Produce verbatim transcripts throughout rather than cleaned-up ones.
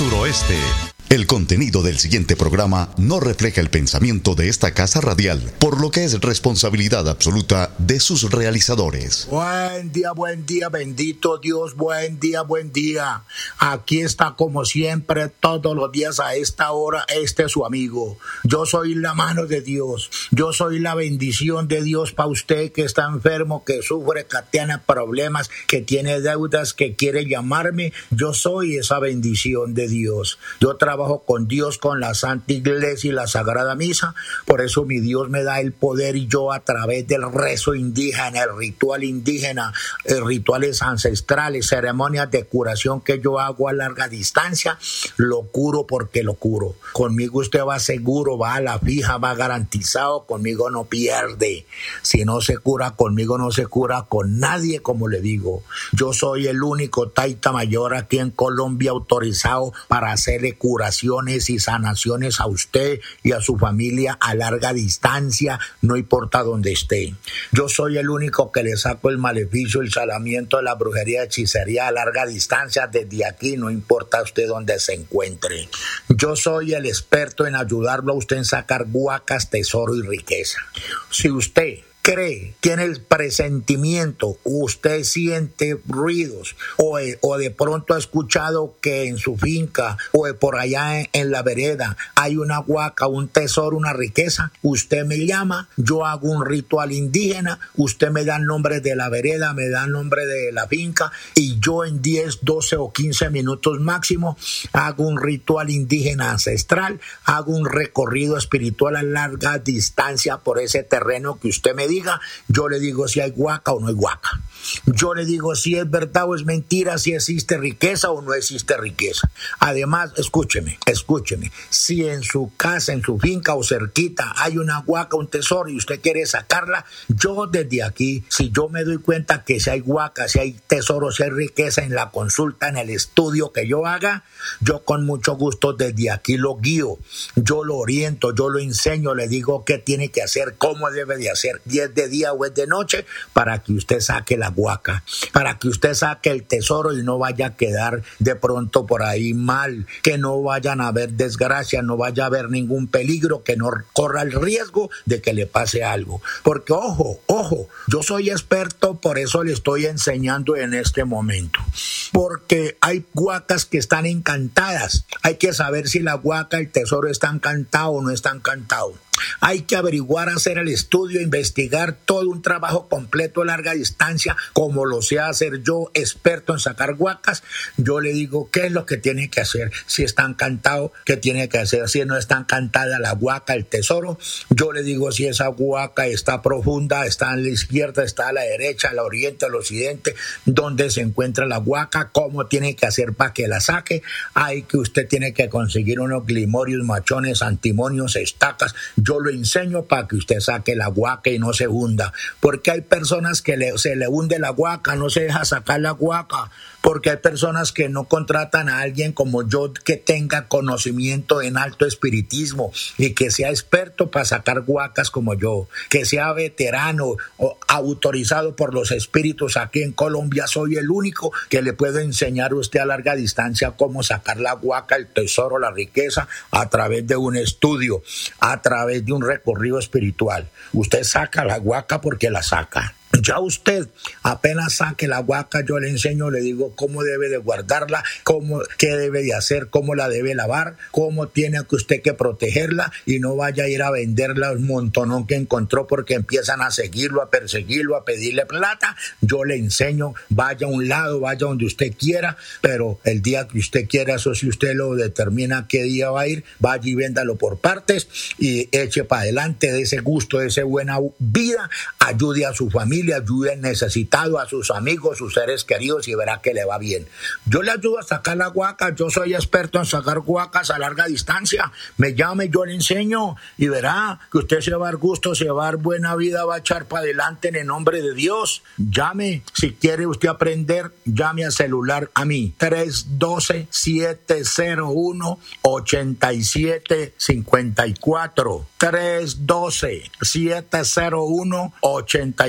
suroeste. El contenido del siguiente programa no refleja el pensamiento de esta casa radial, por lo que es responsabilidad absoluta de sus realizadores. Buen día, buen día, bendito Dios, buen día, buen día. Aquí está como siempre, todos los días a esta hora, este es su amigo. Yo soy la mano de Dios, yo soy la bendición de Dios para usted que está enfermo, que sufre, que tiene problemas, que tiene deudas, que quiere llamarme. Yo soy esa bendición de Dios. Yo trabajo con Dios, con la Santa Iglesia y la Sagrada Misa. Por eso mi Dios me da el poder y yo a través del rezo indígena, el ritual indígena, eh, rituales ancestrales, ceremonias de curación que yo hago a larga distancia, lo curo porque lo curo. Conmigo usted va seguro, va a la fija, va garantizado, conmigo no pierde. Si no se cura conmigo, no se cura con nadie, como le digo. Yo soy el único taita mayor aquí en Colombia autorizado para hacerle curaciones y sanaciones a usted y a su familia a larga distancia, no importa dónde esté. Yo soy el único que le saco el maleficio, el salamiento de la brujería, hechicería a larga distancia desde aquí, no importa usted dónde se encuentre. Yo soy el experto en ayudarlo a usted en sacar guacas, tesoro y riqueza. Si usted cree, tiene el presentimiento, usted siente ruidos o, o de pronto ha escuchado que en su finca o por allá en, en la vereda hay una huaca, un tesoro, una riqueza, usted me llama, yo hago un ritual indígena, usted me da el nombre de la vereda, me da el nombre de la finca y yo en diez, doce o quince minutos máximo hago un ritual indígena ancestral, hago un recorrido espiritual a larga distancia por ese terreno que usted me diga, yo le digo si hay huaca o no hay huaca. Yo le digo si es verdad o es mentira, si existe riqueza o no existe riqueza. Además, escúcheme, escúcheme, si en su casa, en su finca o cerquita hay una huaca, un tesoro y usted quiere sacarla, yo desde aquí, si yo me doy cuenta que si hay huaca, si hay tesoro, si hay riqueza en la consulta, en el estudio que yo haga, yo con mucho gusto desde aquí lo guío, yo lo oriento, yo lo enseño, le digo qué tiene que hacer, cómo debe de hacer, y es de día o es de noche, para que usted saque la huaca, para que usted saque el tesoro y no vaya a quedar de pronto por ahí mal, que no vayan a haber desgracia, no vaya a haber ningún peligro, que no corra el riesgo de que le pase algo. Porque ojo, ojo, yo soy experto, por eso le estoy enseñando en este momento. Porque hay huacas que están encantadas. Hay que saber si la huaca, el tesoro está encantado o no está encantado. Hay que averiguar, hacer el estudio, investigar todo un trabajo completo a larga distancia, como lo sé hacer yo, experto en sacar huacas. Yo le digo qué es lo que tiene que hacer, si está encantado, qué tiene que hacer, si no está encantada la huaca, el tesoro. Yo le digo si esa huaca está profunda, está a la izquierda, está a la derecha, al oriente, al occidente, dónde se encuentra la huaca, cómo tiene que hacer para que la saque. Hay que usted tiene que conseguir unos glimorios, machones, antimonios, estacas. Yo lo enseño para que usted saque la huaca y no se hunda, porque hay personas que le, se le hunde la huaca, no se deja sacar la huaca, porque hay personas que no contratan a alguien como yo que tenga conocimiento en alto espiritismo y que sea experto para sacar huacas como yo, que sea veterano o autorizado por los espíritus. Aquí en Colombia soy el único que le puedo enseñar a usted a larga distancia cómo sacar la huaca, el tesoro, la riqueza a través de un estudio, a través de un recorrido espiritual. Usted saca la huaca porque la saca. Ya usted apenas saque la huaca, yo le enseño, le digo cómo debe de guardarla, cómo, qué debe de hacer, cómo la debe lavar, cómo tiene que usted que protegerla y no vaya a ir a venderla un montonón que encontró porque empiezan a seguirlo, a perseguirlo, a pedirle plata. Yo le enseño, vaya a un lado, vaya donde usted quiera, pero el día que usted quiera, eso si usted lo determina qué día va a ir, vaya y véndalo por partes y eche para adelante de ese gusto, de esa buena vida, ayude a su familia, ayude al necesitado, a sus amigos, sus seres queridos y verá que le va bien. Yo le ayudo a sacar la huaca, yo soy experto en sacar huacas a larga distancia. Me llame, yo le enseño y verá que usted se va a dar gusto, se va a dar buena vida, va a echar para adelante en el nombre de Dios. Llame, si quiere usted aprender, llame al celular a mí, tres uno dos, siete cero uno, ocho siete cinco cuatro, tres uno dos, siete cero uno, ocho siete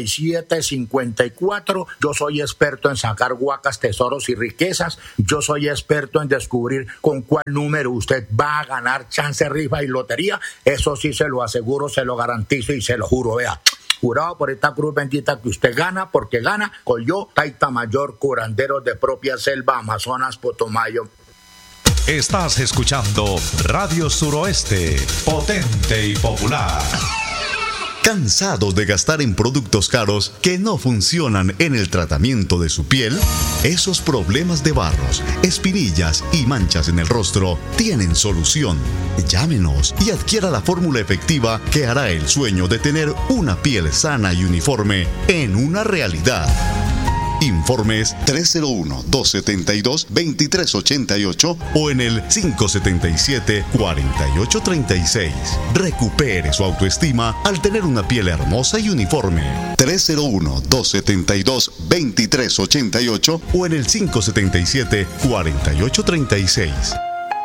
siete cincuenta y cuatro. Yo soy experto en sacar huacas, tesoros y riquezas. Yo soy experto en descubrir con cuál número usted va a ganar chance, rifa y lotería. Eso sí se lo aseguro, se lo garantizo y se lo juro. Vea, jurado por esta cruz bendita que usted gana, porque gana con yo, Taita Mayor, curandero de propia selva, Amazonas, Potomayo. Estás escuchando Radio Suroeste, potente y popular. ¿Cansados de gastar en productos caros que no funcionan en el tratamiento de su piel? Esos problemas de barros, espinillas y manchas en el rostro tienen solución. Llámenos y adquiera la fórmula efectiva que hará el sueño de tener una piel sana y uniforme en una realidad. Informes tres cero uno, dos siete dos, dos tres ocho ocho o en el cinco siete siete, cuatro ocho tres seis. Recupere su autoestima al tener una piel hermosa y uniforme. tres cero uno, dos siete dos, dos tres ocho ocho o en el cinco siete siete, cuatro ocho tres seis.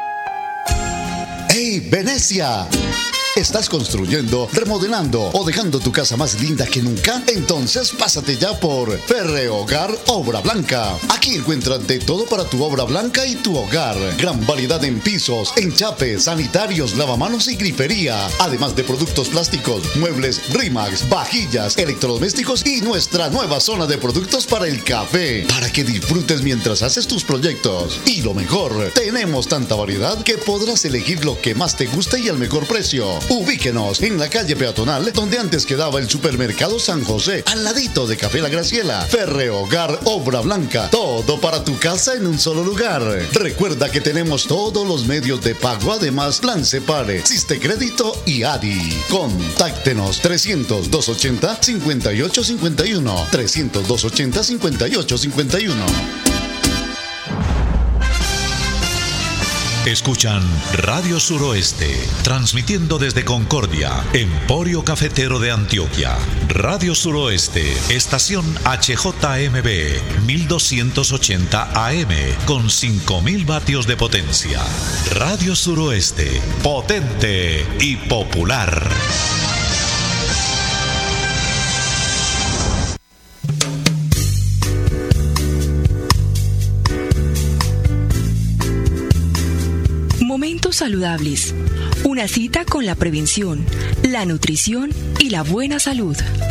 ¡Hey, Venecia! ¿Estás construyendo, remodelando o dejando tu casa más linda que nunca? Entonces pásate ya por Ferrehogar Obra Blanca. Aquí encuentras de todo para tu obra blanca y tu hogar. Gran variedad en pisos, enchapes, sanitarios, lavamanos y grifería. Además de productos plásticos, muebles Rimax, vajillas, electrodomésticos y nuestra nueva zona de productos para el café. Para que disfrutes mientras haces tus proyectos. Y lo mejor, tenemos tanta variedad que podrás elegir lo que más te guste y al mejor precio. Ubíquenos en la calle peatonal donde antes quedaba el supermercado San José, al ladito de Café La Graciela. Ferrehogar Obra Blanca, todo para tu casa en un solo lugar. Recuerda que tenemos todos los medios de pago, además Plan Separe, Siste Crédito y A D I. Contáctenos trescientos, doscientos ochenta, cincuenta y ocho cincuenta y uno, trescientos, doscientos ochenta, cincuenta y ocho cincuenta y uno. Escuchan Radio Suroeste, transmitiendo desde Concordia, Emporio Cafetero de Antioquia. Radio Suroeste, estación H J M B, mil doscientos ochenta A M, con cinco mil vatios de potencia. Radio Suroeste, potente y popular. Momentos saludables. Una cita con la prevención, la nutrición y la buena salud.